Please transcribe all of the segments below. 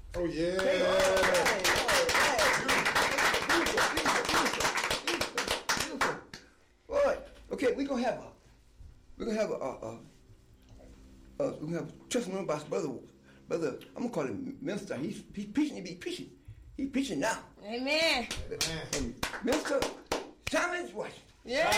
Oh yeah. Beautiful. All right. Okay, we're gonna have a testimony about brother. I'm gonna call him Minister. He's preaching. He be preaching. He's preaching now. Amen. Minister Thomas Washington. Yeah.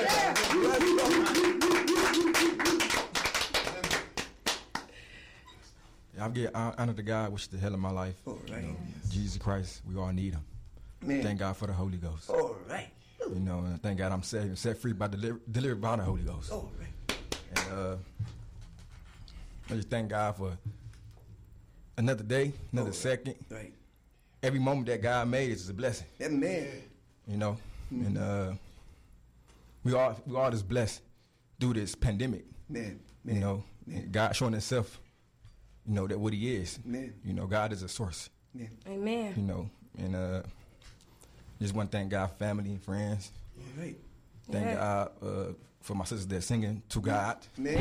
I give honor to God, which is the hell of my life. All right. Jesus Christ, we all need him. Man. Thank God for the Holy Ghost. All right. And thank God I'm set free by delivered by the Holy Ghost. All right. And I just thank God for another day, another second. Right. Every moment that God made is a blessing. Amen. And we all just blessed through this pandemic. Man. God showing himself, that what he is. Man. God is a source. Man. Amen. And just want to thank God for family and friends. All right. Thank God for my sisters that singing to God. Man.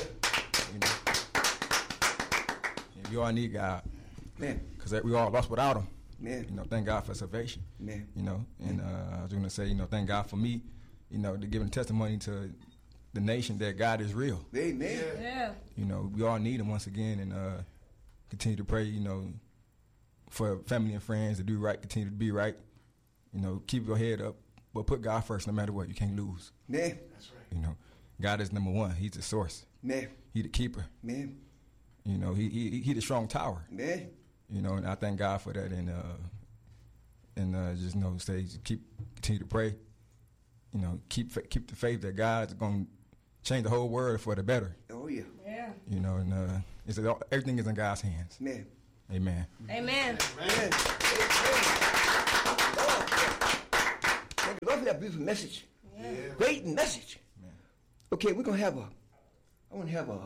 We all need God. Man. Because we all lost without him. Man. Thank God for salvation. Man. And I was going to say, thank God for me, to giving testimony to the nation that God is real. Amen. Yeah. We all need him once again, and continue to pray, for family and friends to do right, continue to be right. Keep your head up, but put God first no matter what. You can't lose. Man. That's right. God is number one. He's the source. Man. He the keeper. Man. He the strong tower. Man. And I thank God for that, and just continue to pray. Keep the faith that God's going to change the whole world for the better. Oh yeah. Yeah. And everything is in God's hands. Man. Amen. Amen. Man. Thank you, Lord, for that beautiful message. Yeah. Great message. Man. Okay, I want to have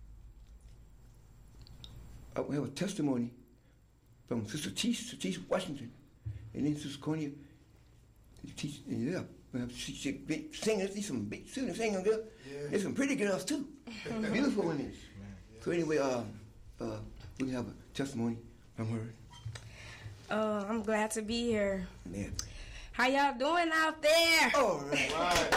a testimony from Sister Teach Washington, and then Sister Cornelia. Teach, yeah. She big singers, these some big singers there. Yeah. There's some pretty girls too. Beautiful women. Yeah. So anyway, we have a testimony from her. I'm glad to be here. Man. How y'all doing out there? All right.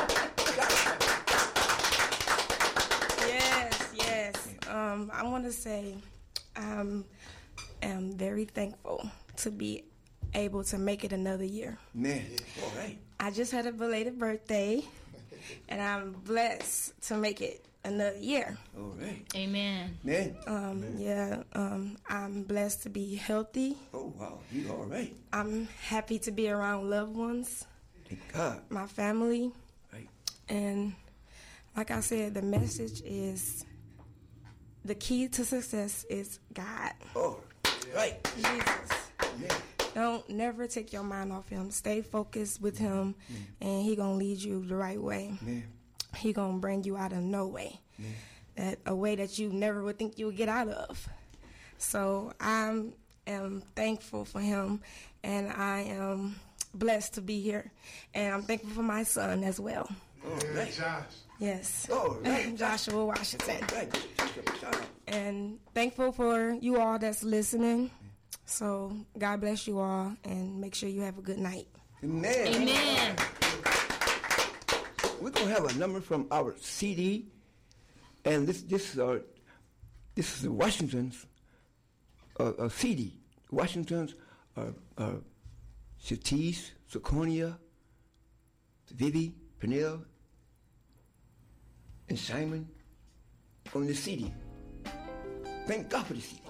Yes. I want to say I am very thankful to be able to make it another year. Man, all right. I just had a belated birthday, and I'm blessed to make it another year. All right. Amen. Man. I'm blessed to be healthy. Oh, wow. You all right. I'm happy to be around loved ones. Thank God. My family. Right. And like I said, the message is the key to success is God. Oh, right. Jesus. Man. Don't never take your mind off him. Stay focused with him, and he gonna lead you the right way. Man. He gonna bring you out of no way, a way that you never would think you would get out of. So I am thankful for him, and I am blessed to be here, and I'm thankful for my son as well. All right. Josh. Yes. All right. Joshua Washington. Right. And thankful for you all that's listening. So God bless you all, and make sure you have a good night. Amen. Amen. We're gonna have a number from our CD, and this is the Washington's CD. Washington's Shatis, Seconia, Vivi, Pernell, and Simon on the CD. Thank God for the CD.